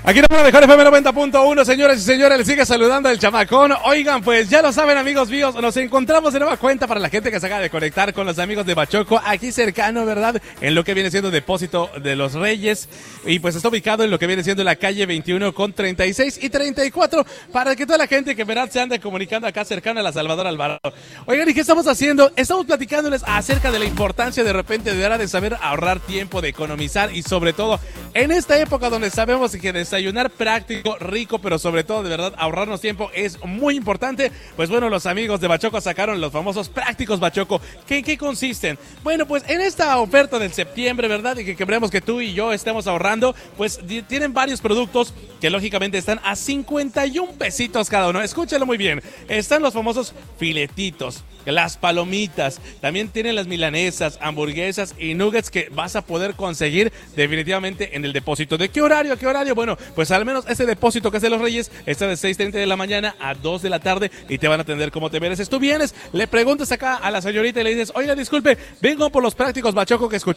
Aquí en la mejor FM 90.1, señores y señores, les sigue saludando el chamacón. Oigan, pues ya lo saben, amigos míos, nos encontramos de nueva cuenta para la gente que se acaba de conectar con los amigos de Bachoco, aquí cercano, ¿verdad? En lo que viene siendo Depósito de los Reyes, y pues está ubicado en lo que viene siendo la calle 21 con 36 y 34, para que toda la gente que en verdad se ande comunicando acá cercano a la Salvador Alvarado. Oigan, ¿y qué estamos haciendo? Estamos platicándoles acerca de la importancia de repente de saber ahorrar tiempo, de economizar, y sobre todo en esta época donde sabemos que desayunar práctico, rico, pero sobre todo de verdad ahorrarnos tiempo es muy importante. Pues bueno, los amigos de Bachoco sacaron los famosos prácticos Bachoco. ¿Qué consisten? Bueno, pues en esta oferta del septiembre, ¿verdad? Y que queremos que tú y yo estemos ahorrando, pues tienen varios productos que lógicamente están a 51 pesitos cada uno. Escúchalo muy bien. Están los famosos filetitos, las palomitas, también tienen las milanesas, hamburguesas y nuggets que vas a poder conseguir definitivamente en el depósito. ¿De qué horario? ¿Qué horario? Bueno, pues al menos ese depósito que es de los Reyes está de 6:30 de la mañana a 2 de la tarde y te van a atender como te mereces. Tú vienes, le preguntas acá a la señorita y le dices, oiga, disculpe, vengo por los prácticos Bachoco que escuché